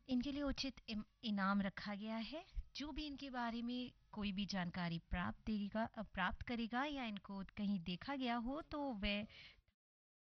इनके लिए उचित इनाम रखा गया है। जो भी इनके बारे में कोई भी जानकारी प्राप्त करेगा या इनको कहीं देखा गया हो तो वह